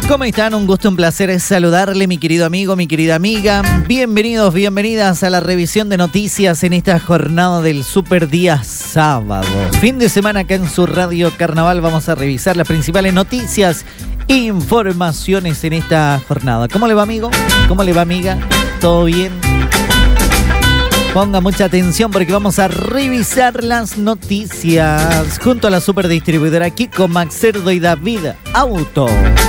¿Cómo están? Un gusto, un placer saludarle, mi querido amigo, mi querida amiga. Bienvenidos, bienvenidas a la revisión de noticias en esta jornada del super día sábado. Fin de semana acá en su radio Carnaval vamos a revisar las principales noticias e informaciones en esta jornada. ¿Cómo le va, amigo? ¿Cómo le va, amiga? ¿Todo bien? Ponga mucha atención porque vamos a revisar las noticias junto a la superdistribuidora Kiko, Max Cerdo y David Auto.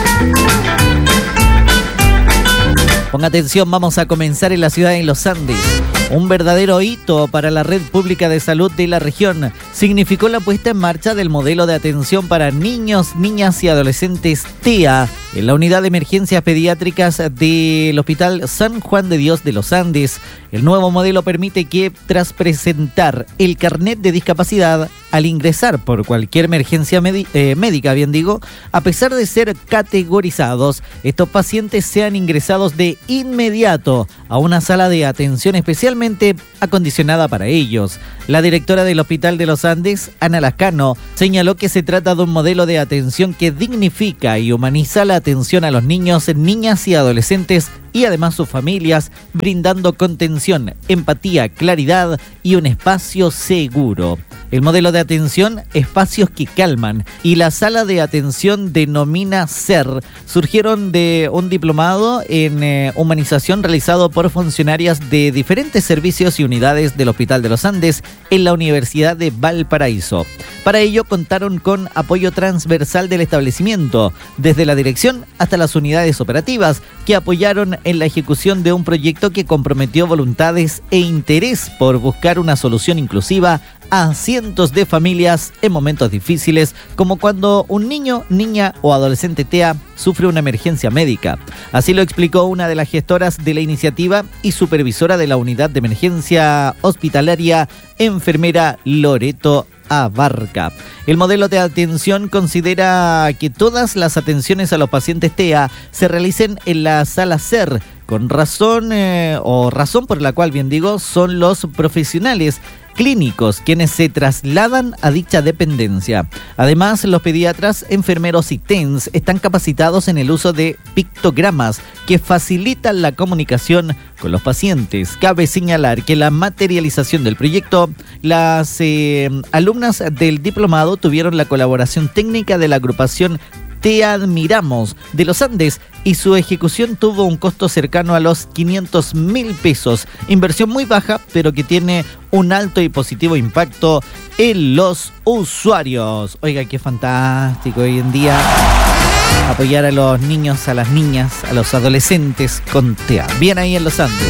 Ponga atención, vamos a comenzar en la ciudad de Los Andes. Un verdadero hito para la red pública de salud de la región significó la puesta en marcha del modelo de atención para niños, niñas y adolescentes TEA en la unidad de emergencias pediátricas del Hospital San Juan de Dios de Los Andes. El nuevo modelo permite que, tras presentar el carnet de discapacidad al ingresar por cualquier emergencia médica, a pesar de ser categorizados, estos pacientes sean ingresados de inmediato a una sala de atención especialmente acondicionada para ellos. La directora del Hospital de Los Andes, Ana Lascano, señaló que se trata de un modelo de atención que dignifica y humaniza la atención a los niños, niñas y adolescentes y además sus familias, brindando contención, empatía, claridad y un espacio seguro. El modelo de atención, espacios que calman, y la sala de atención denomina SER, surgieron de un diplomado en humanización realizado por funcionarias de diferentes servicios y unidades del Hospital de los Andes en la Universidad de Valparaíso. Para ello contaron con apoyo transversal del establecimiento, desde la dirección hasta las unidades operativas, que apoyaron en la ejecución de un proyecto que comprometió voluntades e interés por buscar una solución inclusiva a cientos de familias en momentos difíciles, como cuando un niño, niña o adolescente TEA sufre una emergencia médica. Así lo explicó una de las gestoras de la iniciativa y supervisora de la unidad de emergencia hospitalaria, enfermera Loreto Abarca. El modelo de atención considera que todas las atenciones a los pacientes TEA se realicen en la sala SER, con razón por la cual, son los profesionales clínicos quienes se trasladan a dicha dependencia. Además, los pediatras, enfermeros y TENS están capacitados en el uso de pictogramas que facilitan la comunicación con los pacientes. Cabe señalar que la materialización del proyecto, las alumnas del diplomado tuvieron la colaboración técnica de la agrupación Te Admiramos de Los Andes y su ejecución tuvo un costo cercano a los 500.000 pesos. Inversión muy baja, pero que tiene un alto y positivo impacto en los usuarios. Oiga, qué fantástico hoy en día apoyar a los niños, a las niñas, a los adolescentes con TEA. Bien ahí en Los Andes.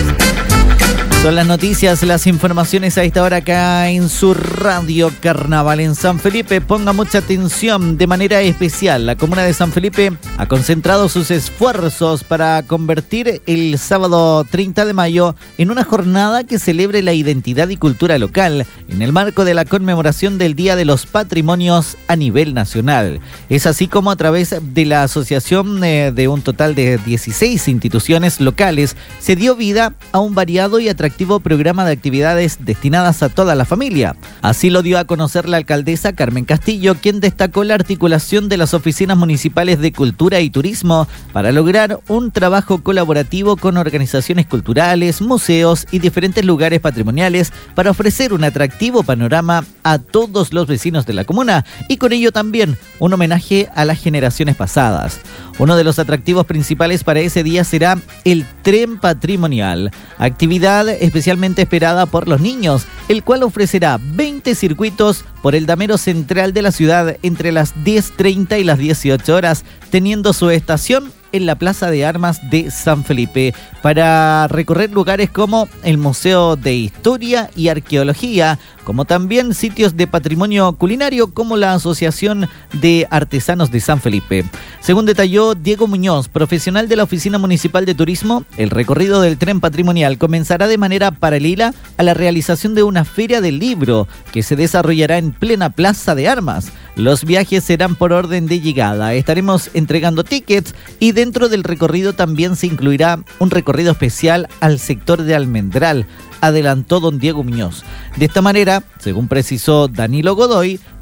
Son las noticias, las informaciones a esta hora acá en su radio Carnaval en San Felipe. Ponga mucha atención de manera especial. La comuna de San Felipe ha concentrado sus esfuerzos para convertir el sábado 30 de mayo en una jornada que celebre la identidad y cultura local en el marco de la conmemoración del Día de los Patrimonios a nivel nacional. Es así como a través de la asociación de un total de 16 instituciones locales se dio vida a un variado y atractivo programa de actividades destinadas a toda la familia. Así lo dio a conocer la alcaldesa Carmen Castillo, quien destacó la articulación de las oficinas municipales de cultura y turismo para lograr un trabajo colaborativo con organizaciones culturales, museos y diferentes lugares patrimoniales para ofrecer un atractivo panorama a todos los vecinos de la comuna y con ello también un homenaje a las generaciones pasadas. Uno de los atractivos principales para ese día será el tren patrimonial, actividad especialmente esperada por los niños, el cual ofrecerá 20 circuitos por el damero central de la ciudad entre las 10:30 y las 18 horas, teniendo su estación en la Plaza de Armas de San Felipe, para recorrer lugares como el Museo de Historia y Arqueología, como también sitios de patrimonio culinario como la Asociación de Artesanos de San Felipe. Según detalló Diego Muñoz, profesional de la Oficina Municipal de Turismo, el recorrido del tren patrimonial comenzará de manera paralela a la realización de una feria del libro que se desarrollará en plena Plaza de Armas. Los viajes serán por orden de llegada. Estaremos entregando tickets y dentro del recorrido también se incluirá un recorrido especial al sector de Almendral, adelantó don Diego Muñoz. De esta manera, según precisó Danilo Godoy,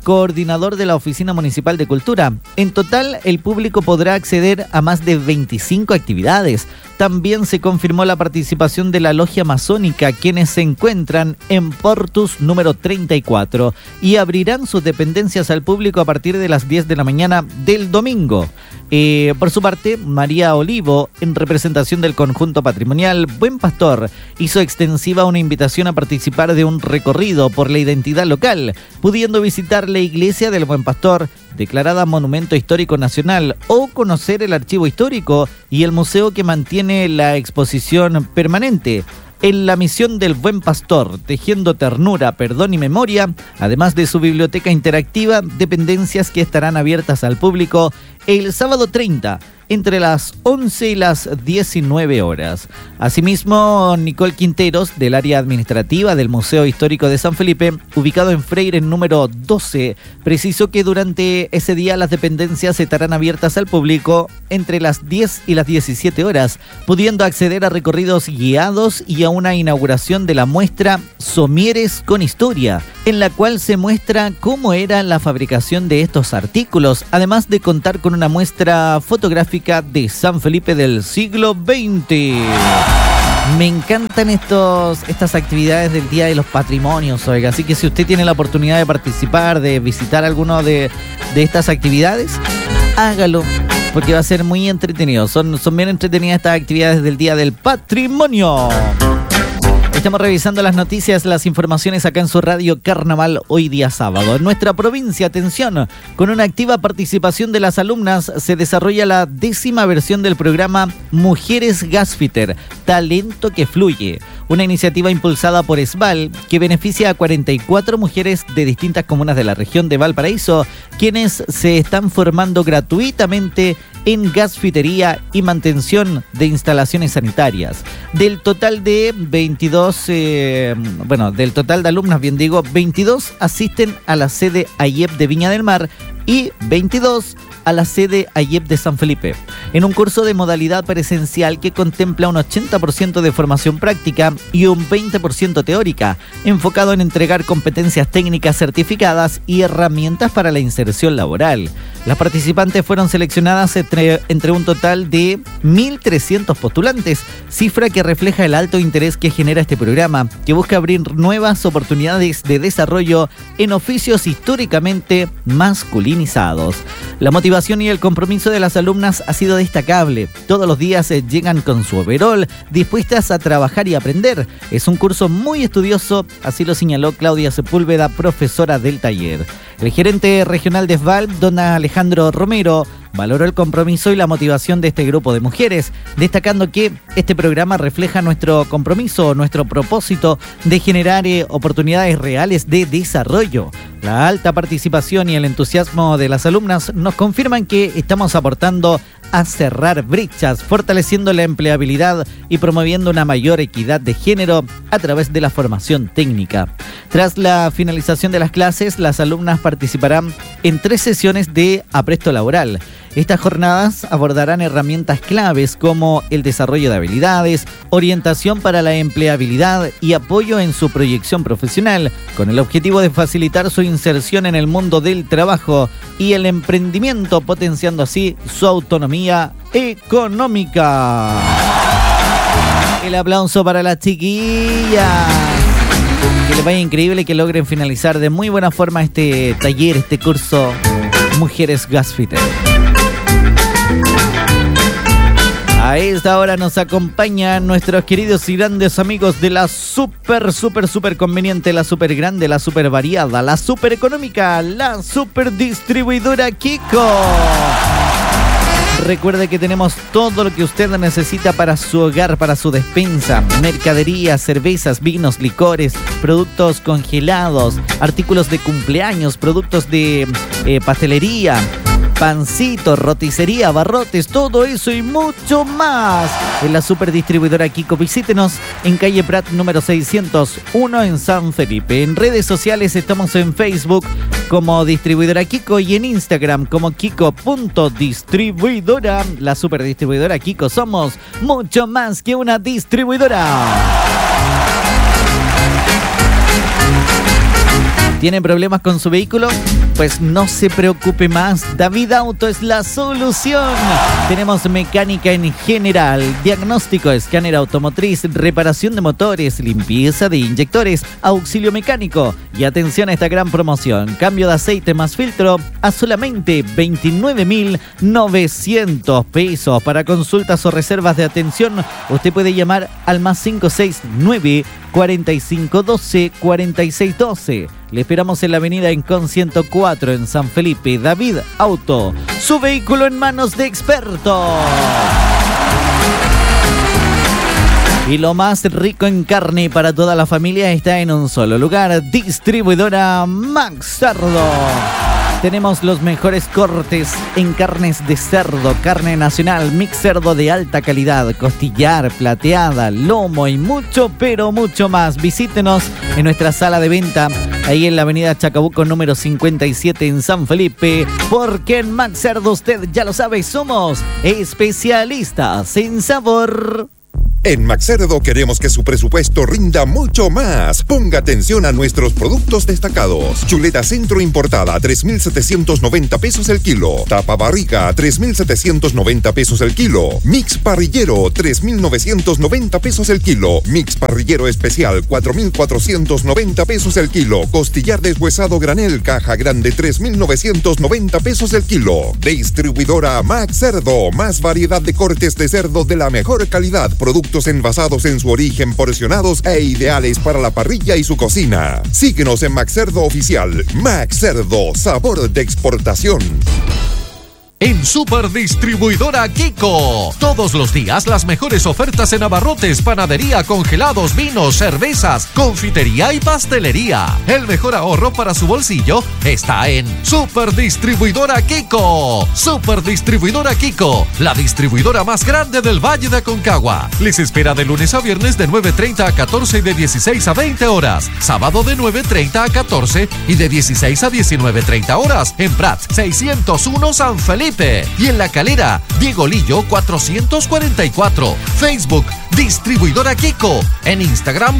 coordinador de la Oficina Municipal de Cultura. En total, el público podrá acceder a más de 25 actividades. También se confirmó la participación de la Logia Masónica, quienes se encuentran en Portus número 34 y abrirán sus dependencias al público a partir de las 10 de la mañana del domingo. Por su parte, María Olivo, en representación del conjunto patrimonial Buen Pastor, hizo extensiva una invitación a participar de un recorrido por la identidad local, pudiendo visitar la iglesia del Buen Pastor, declarada Monumento Histórico Nacional, o conocer el archivo histórico y el museo que mantiene la exposición permanente. En la misión del Buen Pastor, tejiendo ternura, perdón y memoria, además de su biblioteca interactiva, dependencias que estarán abiertas al público el sábado 30, entre las 11 y las 19 horas. Asimismo, Nicole Quinteros, del área administrativa del Museo Histórico de San Felipe, ubicado en Freire número 12, precisó que durante ese día las dependencias estarán abiertas al público entre las 10 y las 17 horas, pudiendo acceder a recorridos guiados y a una inauguración de la muestra Somieres con Historia, en la cual se muestra cómo era la fabricación de estos artículos, además de contar con una muestra fotográfica de San Felipe del siglo XX. Me encantan estas actividades del Día de los Patrimonios, oiga, así que si usted tiene la oportunidad de participar, de visitar alguno de estas actividades, hágalo, porque va a ser muy entretenido. Son bien entretenidas estas actividades del Día del Patrimonio. Estamos revisando las noticias, las informaciones acá en su radio Carnaval hoy día sábado. En nuestra provincia, atención, con una activa participación de las alumnas se desarrolla la 10ª versión del programa Mujeres Gasfiter, Talento que Fluye, una iniciativa impulsada por ESVAL que beneficia a 44 mujeres de distintas comunas de la región de Valparaíso, quienes se están formando gratuitamente en gasfitería y mantención de instalaciones sanitarias. Del total de 22, del total de alumnas, 22 asisten a la sede AIEP de Viña del Mar y 22 a la sede AIEP de San Felipe, en un curso de modalidad presencial que contempla un 80% de formación práctica y un 20% teórica, enfocado en entregar competencias técnicas certificadas y herramientas para la inserción laboral. Las participantes fueron seleccionadas entre un total de 1.300 postulantes, cifra que refleja el alto interés que genera este programa, que busca abrir nuevas oportunidades de desarrollo en oficios históricamente masculinizados. La motivación y el compromiso de las alumnas ha sido destacable. Todos los días llegan con su overol, dispuestas a trabajar y aprender. Es un curso muy estudioso, así lo señaló Claudia Sepúlveda, profesora del taller. El gerente regional de ESVAL, don Alejandro Romero, valoró el compromiso y la motivación de este grupo de mujeres, destacando que este programa refleja nuestro compromiso, nuestro propósito de generar oportunidades reales de desarrollo. La alta participación y el entusiasmo de las alumnas nos confirman que estamos aportando a cerrar brechas, fortaleciendo la empleabilidad y promoviendo una mayor equidad de género a través de la formación técnica. Tras la finalización de las clases, las alumnas participarán en 3 sesiones de apresto laboral. Estas jornadas abordarán herramientas claves como el desarrollo de habilidades, orientación para la empleabilidad y apoyo en su proyección profesional, con el objetivo de facilitar su inserción en el mundo del trabajo y el emprendimiento, potenciando así su autonomía económica. El aplauso para las chiquillas. Que les vaya increíble y que logren finalizar de muy buena forma este taller, este curso Mujeres Gasfiter. A esta hora nos acompañan nuestros queridos y grandes amigos de la super conveniente, la super grande, la super variada, la super económica, la super distribuidora Kiko. Recuerde que tenemos todo lo que usted necesita para su hogar, para su despensa, mercadería, cervezas, vinos, licores, productos congelados, artículos de cumpleaños, productos de pastelería, pancitos, roticería, barrotes, todo eso y mucho más. En la super distribuidora Kiko, visítenos en calle Prat número 601 en San Felipe. En redes sociales estamos en Facebook como Distribuidora Kiko y en Instagram como Kiko.distribuidora. La super distribuidora Kiko, somos mucho más que una distribuidora. ¿Tienen problemas con su vehículo? Pues no se preocupe más, David Auto es la solución. Tenemos mecánica en general, diagnóstico, escáner automotriz, reparación de motores, limpieza de inyectores, auxilio mecánico. Y atención a esta gran promoción, cambio de aceite más filtro a solamente 29.900 pesos. Para consultas o reservas de atención, usted puede llamar al más 569 4512 4612. Le esperamos en la avenida Encon 104 en San Felipe. David Auto, su vehículo en manos de expertos. Y lo más rico en carne para toda la familia está en un solo lugar. Distribuidora Max Cerdo. Tenemos los mejores cortes en carnes de cerdo, carne nacional, mix cerdo de alta calidad, costillar, plateada, lomo y mucho, pero mucho más. Visítenos en nuestra sala de venta, ahí en la avenida Chacabuco número 57 en San Felipe, porque en Max Cerdo, usted ya lo sabe, somos especialistas en sabor. En Max Cerdo queremos que su presupuesto rinda mucho más. Ponga atención a nuestros productos destacados. Chuleta centro importada, 3.790 pesos el kilo. Tapa barriga, 3.790 pesos el kilo. Mix parrillero, 3.990 pesos el kilo. Mix parrillero especial, 4.490 pesos el kilo. Costillar deshuesado granel, caja grande, 3.990 pesos el kilo. Distribuidora Max Cerdo. Más variedad de cortes de cerdo de la mejor calidad. Productos envasados en su origen, porcionados e ideales para la parrilla y su cocina. Síguenos en Max Cerdo Oficial. Max Cerdo, sabor de exportación. En Super Distribuidora Kiko, todos los días las mejores ofertas en abarrotes, panadería, congelados, vinos, cervezas, confitería y pastelería. El mejor ahorro para su bolsillo está en Super Distribuidora Kiko. Super Distribuidora Kiko, la distribuidora más grande del Valle de Aconcagua. Les espera de lunes a viernes de 9:30 a 14 y de 16 a 20 horas. Sábado de 9:30 a 14 y de 16 a 19:30 horas. En Prats 601 San Felipe. Y en La Calera, Diego Lillo 444. Facebook, Distribuidora Kiko. En Instagram,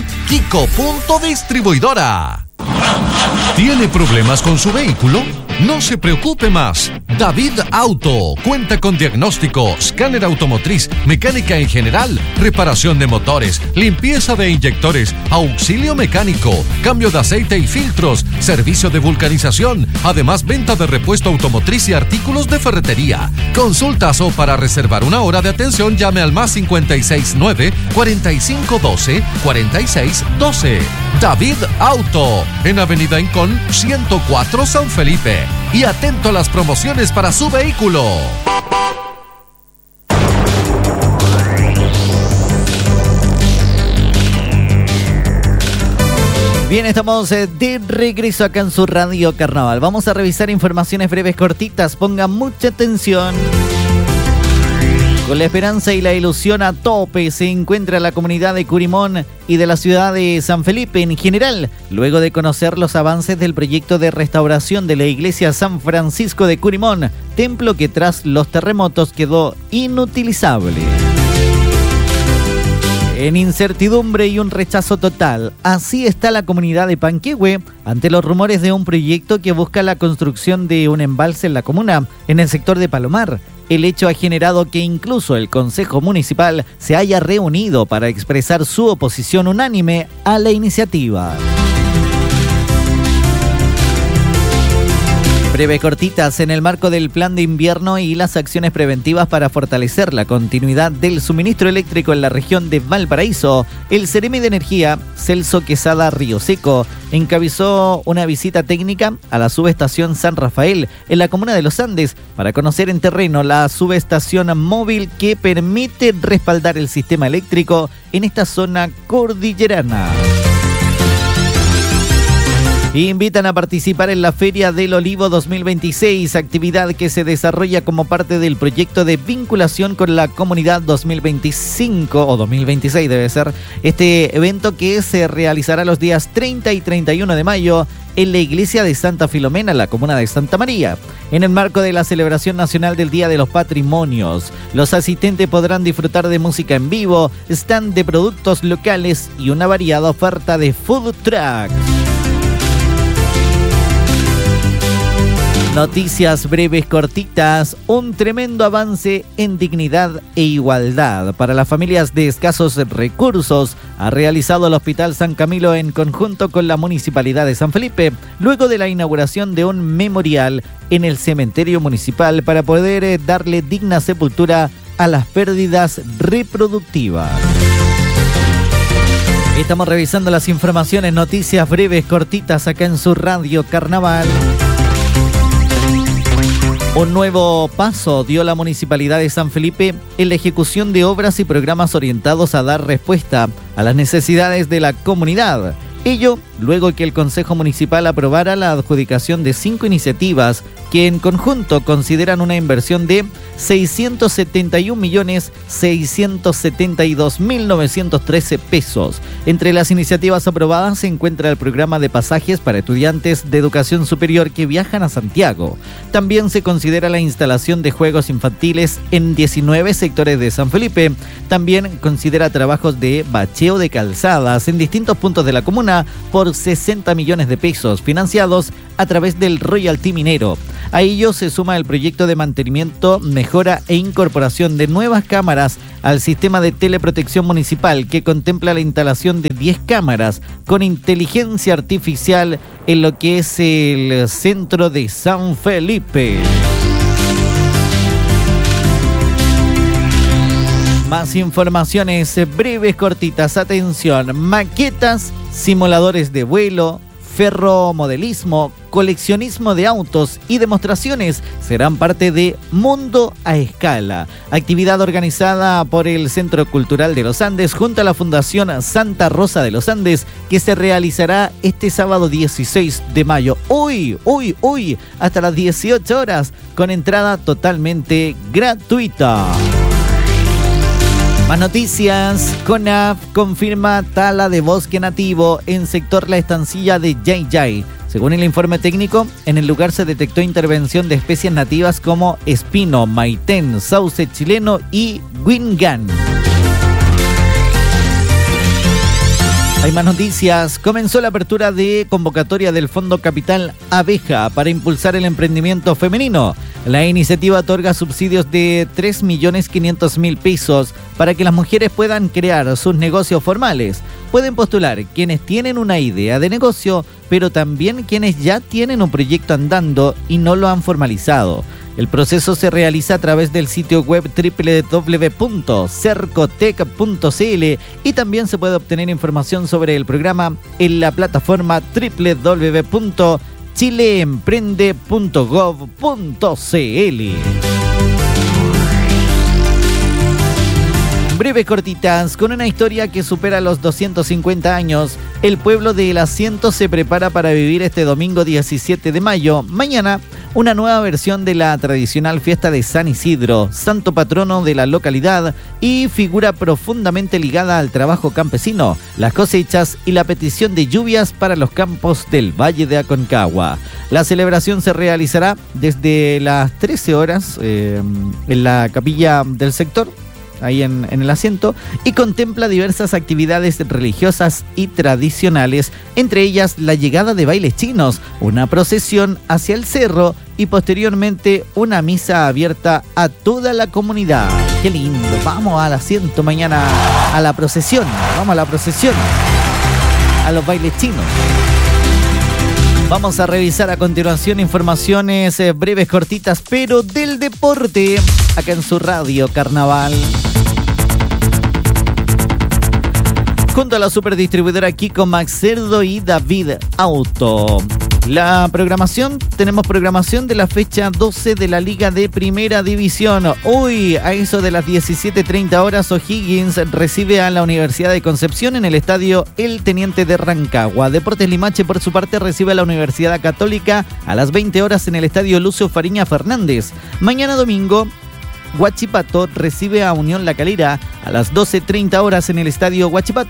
Kiko.distribuidora. ¿Tiene problemas con su vehículo? No se preocupe más. David Auto cuenta con diagnóstico, escáner automotriz, mecánica en general, reparación de motores, limpieza de inyectores, auxilio mecánico, cambio de aceite y filtros, servicio de vulcanización, además venta de repuesto automotriz y artículos de ferretería. Consultas o para reservar una hora de atención, llame al más 569 4512 4612. David Auto, en Avenida Incón 104 San Felipe. Y atento a las promociones para su vehículo. Bien, estamos de regreso acá en su Radio Carnaval. Vamos a revisar informaciones breves cortitas. Pongan mucha atención. Con la esperanza y la ilusión a tope se encuentra la comunidad de Curimón y de la ciudad de San Felipe en general, luego de conocer los avances del proyecto de restauración de la iglesia San Francisco de Curimón, templo que tras los terremotos quedó inutilizable. En incertidumbre y un rechazo total, así está la comunidad de Panquehue ante los rumores de un proyecto que busca la construcción de un embalse en la comuna, en el sector de Palomar. El hecho ha generado que incluso el Consejo Municipal se haya reunido para expresar su oposición unánime a la iniciativa. Breves cortitas. En el marco del plan de invierno y las acciones preventivas para fortalecer la continuidad del suministro eléctrico en la región de Valparaíso, el Seremi de Energía, Celso Quesada Río Seco, encabezó una visita técnica a la subestación San Rafael en la comuna de Los Andes para conocer en terreno la subestación móvil que permite respaldar el sistema eléctrico en esta zona cordillerana. Invitan a participar en la Feria del Olivo 2026, actividad que se desarrolla como parte del proyecto de vinculación con la comunidad 2025 o 2026 debe ser. Este evento que se realizará los días 30 y 31 de mayo en la iglesia de Santa Filomena, en la comuna de Santa María. En el marco de la celebración nacional del Día de los Patrimonios, los asistentes podrán disfrutar de música en vivo, stand de productos locales y una variada oferta de food trucks. Noticias breves cortitas, un tremendo avance en dignidad e igualdad para las familias de escasos recursos ha realizado el Hospital San Camilo en conjunto con la Municipalidad de San Felipe, luego de la inauguración de un memorial en el cementerio municipal para poder darle digna sepultura a las pérdidas reproductivas. Estamos revisando las informaciones, noticias breves cortitas acá en su radio Carnaval. Un nuevo paso dio la Municipalidad de San Felipe en la ejecución de obras y programas orientados a dar respuesta a las necesidades de la comunidad. Ello luego que el Consejo Municipal aprobara la adjudicación de 5 iniciativas que en conjunto consideran una inversión de 671.672.913 pesos. Entre las iniciativas aprobadas se encuentra el programa de pasajes para estudiantes de educación superior que viajan a Santiago. También se considera la instalación de juegos infantiles en 19 sectores de San Felipe. También considera trabajos de bacheo de calzadas en distintos puntos de la comuna por 60 millones de pesos financiados a través del royalty minero. A ello se suma el proyecto de mantenimiento, mejora e incorporación de nuevas cámaras al sistema de teleprotección municipal que contempla la instalación de 10 cámaras con inteligencia artificial en lo que es el centro de San Felipe. Más informaciones breves, cortitas. Atención, maquetas, simuladores de vuelo, ferromodelismo, coleccionismo de autos y demostraciones serán parte de Mundo a Escala, actividad organizada por el Centro Cultural de los Andes junto a la Fundación Santa Rosa de los Andes, que se realizará este sábado 16 de mayo. Hoy, hasta las 18 horas, con entrada totalmente gratuita. Más noticias. CONAF confirma tala de bosque nativo en sector La Estancilla de Yayay. Según el informe técnico, en el lugar se detectó intervención de especies nativas como espino, maitén, sauce chileno y guingán. Hay más noticias. Comenzó la apertura de convocatoria del Fondo Capital Abeja para impulsar el emprendimiento femenino. La iniciativa otorga subsidios de 3.500.000 pesos para que las mujeres puedan crear sus negocios formales. Pueden postular quienes tienen una idea de negocio, pero también quienes ya tienen un proyecto andando y no lo han formalizado. El proceso se realiza a través del sitio web www.cercotec.cl y también se puede obtener información sobre el programa en la plataforma www.chileemprende.gov.cl. Breves cortitas, con una historia que supera los 250 años, el pueblo de El Asiento se prepara para vivir este domingo 17 de mayo, mañana, una nueva versión de la tradicional fiesta de San Isidro, santo patrono de la localidad y figura profundamente ligada al trabajo campesino, las cosechas y la petición de lluvias para los campos del Valle de Aconcagua. La celebración se realizará desde las 13 horas en la capilla del sector, ahí en el Asiento, y contempla diversas actividades religiosas y tradicionales, entre ellas la llegada de bailes chinos, una procesión hacia el cerro y posteriormente una misa abierta a toda la comunidad. ¡Qué lindo! Vamos al Asiento mañana a la procesión, vamos a la procesión, a los bailes chinos. Vamos a revisar a continuación informaciones breves, cortitas, pero del deporte, acá en su radio Carnaval. Junto a la superdistribuidora Kiko, Max Cerdo y David Auto. La programación, tenemos programación de la fecha 12 de la Liga de Primera División. Hoy, a eso de las 17:30 horas, O'Higgins recibe a la Universidad de Concepción en el estadio El Teniente de Rancagua. Deportes Limache, por su parte, recibe a la Universidad Católica a las 20 horas en el estadio Lucio Fariña Fernández. Mañana domingo, Huachipato recibe a Unión La Calera a las 12:30 horas en el estadio Huachipato.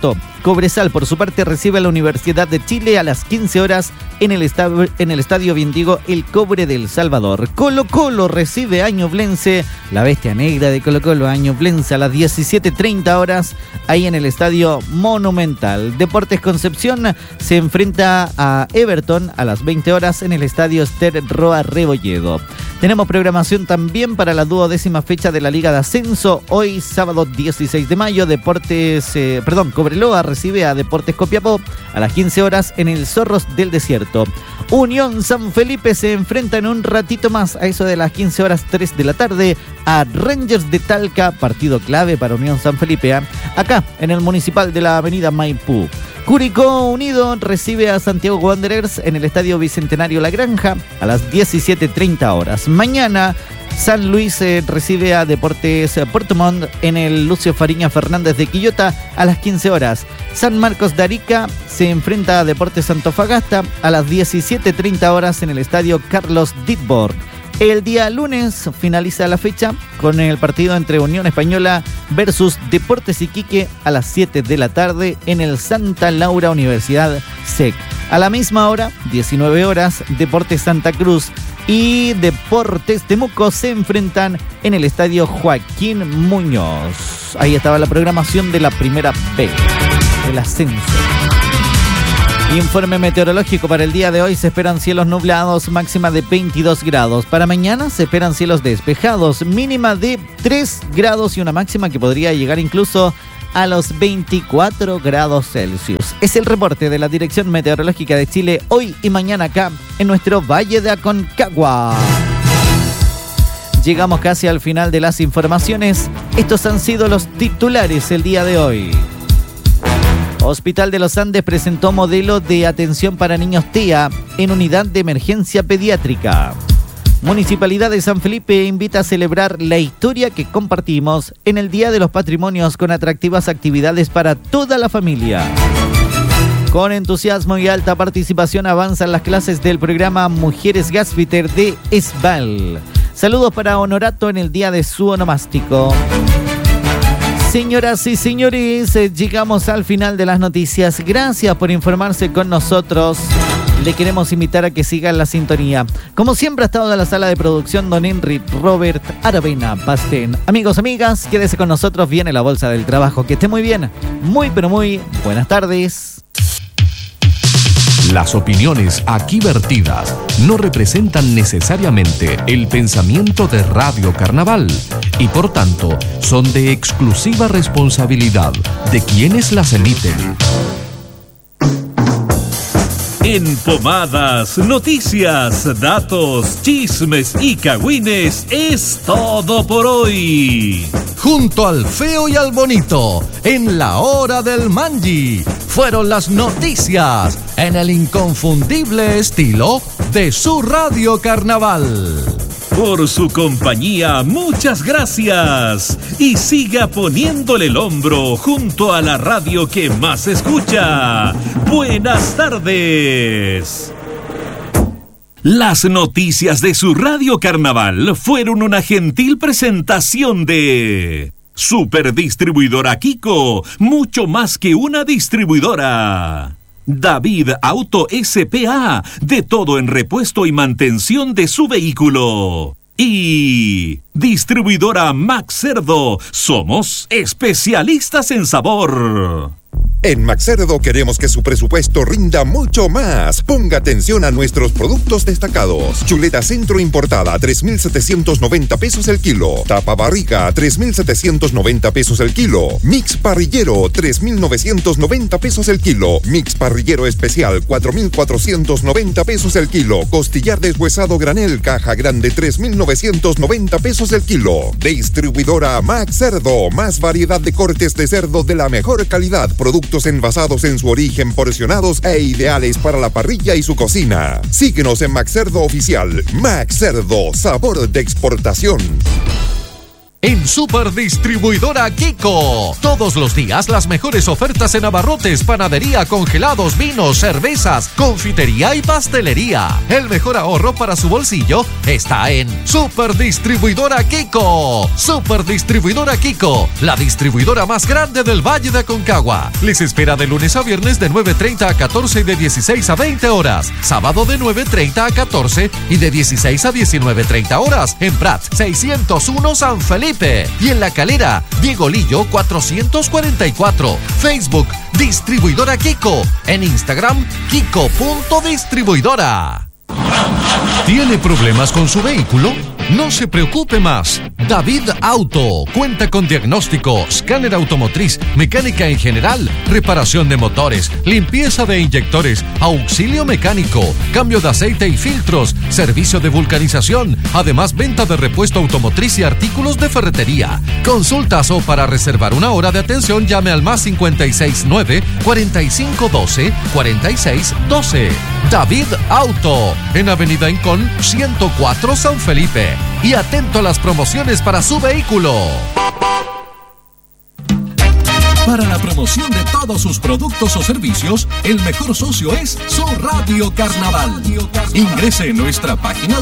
Cobresal, por su parte, recibe a la Universidad de Chile a las 15 horas en el Estadio Vindigo El Cobre del Salvador. Colo-Colo recibe a Ñublense, la bestia negra de Colo-Colo, a Ñublense a las 17:30 horas, ahí en el Estadio Monumental. Deportes Concepción se enfrenta a Everton a las 20 horas en el Estadio Ester Roa Rebolledo. Tenemos programación también para la 12ª fecha de la Liga de Ascenso. Hoy, sábado 16 de mayo, Cobreloa recibe a Deportes Copiapó a las 15 horas en el Zorros del Desierto. Unión San Felipe se enfrenta en un ratito más, a eso de las 15 horas 3 de la tarde, a Rangers de Talca, partido clave para Unión San Felipe, acá en el Municipal de la Avenida Maipú. Curicó Unido recibe a Santiago Wanderers en el Estadio Bicentenario La Granja a las 17:30 horas. Mañana, San Luis recibe a Deportes Puerto Montt en el Lucio Fariña Fernández de Quillota a las 15 horas. San Marcos de Arica se enfrenta a Deportes Antofagasta a las 17:30 horas en el Estadio Carlos Ditborg. El día lunes finaliza la fecha con el partido entre Unión Española versus Deportes Iquique a las 7 de la tarde en el Santa Laura Universidad SEC. A la misma hora, 19 horas, Deportes Santa Cruz y Deportes Temuco se enfrentan en el Estadio Joaquín Muñoz. Ahí estaba la programación de la primera B, el ascenso. Informe meteorológico para el día de hoy: se esperan cielos nublados, máxima de 22 grados. Para mañana se esperan cielos despejados, mínima de 3 grados y una máxima que podría llegar incluso a los 24 grados Celsius. Es el reporte de la Dirección Meteorológica de Chile hoy y mañana acá en nuestro Valle de Aconcagua. Llegamos casi al final de las informaciones. Estos han sido los titulares el día de hoy. Hospital de los Andes presentó modelo de atención para niños TEA en unidad de emergencia pediátrica. Municipalidad de San Felipe invita a celebrar la historia que compartimos en el Día de los Patrimonios con atractivas actividades para toda la familia. Con entusiasmo y alta participación avanzan las clases del programa Mujeres Gasfiter de ESBAL. Saludos para Honorato en el día de su onomástico. Señoras y señores, llegamos al final de las noticias. Gracias por informarse con nosotros. Le queremos invitar a que sigan la sintonía. Como siempre ha estado en la sala de producción don Henry Robert Aravena Pastén. Amigos, amigas, quédese con nosotros. Viene la bolsa del trabajo. Que esté muy bien. Muy, pero muy buenas tardes. Las opiniones aquí vertidas no representan necesariamente el pensamiento de Radio Carnaval y por tanto son de exclusiva responsabilidad de quienes las emiten. En Pomadas, noticias, datos, chismes y cagüines es todo por hoy. Junto al feo y al bonito, en la hora del Mangi, fueron las noticias en el inconfundible estilo de su Radio Carnaval. Por su compañía, muchas gracias. Y siga poniéndole el hombro junto a la radio que más escucha. Buenas tardes. Las noticias de su Radio Carnaval fueron una gentil presentación de Superdistribuidora Kiko, mucho más que una distribuidora. David Auto S.p.A., de todo en repuesto y mantención de su vehículo. Y Distribuidora Max Cerdo, somos especialistas en sabor. En Max Cerdo queremos que su presupuesto rinda mucho más. Ponga atención a nuestros productos destacados. Chuleta Centro importada a 3,790 pesos el kilo. Tapa barriga a 3,790 pesos el kilo. Mix parrillero 3,990 pesos el kilo. Mix parrillero especial 4,490 pesos el kilo. Costillar deshuesado granel caja grande 3,990 pesos el kilo. Distribuidora Max Cerdo, más variedad de cortes de cerdo de la mejor calidad. Productos envasados en su origen, porcionados e ideales para la parrilla y su cocina. Síguenos en Max Cerdo Oficial. Max Cerdo, sabor de exportación. en Superdistribuidora Kiko. Todos los días las mejores ofertas en abarrotes, panadería, congelados, vinos, cervezas, confitería y pastelería. El mejor ahorro para su bolsillo está en Superdistribuidora Kiko. Superdistribuidora Kiko, la distribuidora más grande del Valle de Aconcagua. Les espera de lunes a viernes de 9:30 a 14 y de 16 a 20 horas. Sábado de 9:30 a 14 y de 16 a 19:30 horas. En Prat 601 San Felipe. Y en La Calera, Diego Lillo 444. Facebook, Distribuidora Kiko. En Instagram, Kiko.distribuidora. ¿Tiene problemas con su vehículo? No se preocupe más. David Auto cuenta con diagnóstico, escáner automotriz, mecánica en general, reparación de motores, limpieza de inyectores, auxilio mecánico, cambio de aceite y filtros, servicio de vulcanización, además venta de repuesto automotriz y artículos de ferretería. Consultas o para reservar una hora de atención llame al más 569 4512 4612. David Auto, en Avenida Incón 104 San Felipe. Y atento a las promociones para su vehículo. Para la promoción de todos sus productos o servicios, el mejor socio es su Radio Carnaval. Ingrese en nuestra página